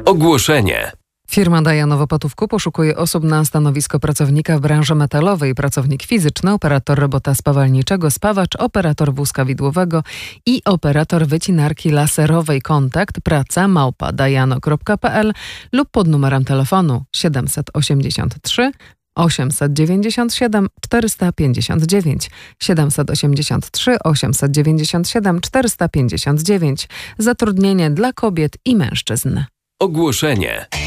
Ogłoszenie. Firma Daja Nowopotówku poszukuje osób na stanowisko pracownika w branży metalowej, pracownik fizyczny, operator robota spawalniczego, spawacz, operator wózka widłowego i operator wycinarki laserowej. Kontakt praca@dajano.pl lub pod numerem telefonu 783 897 459 783 897 459. Zatrudnienie dla kobiet i mężczyzn. Ogłoszenie.